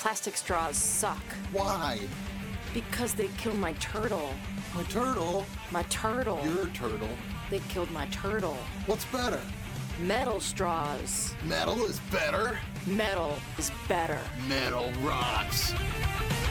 Plastic straws suck. Why? Because they killed my turtle. My turtle? My turtle. Your turtle? They killed my turtle. What's better? Metal straws. Metal is better? Metal is better. Metal rocks.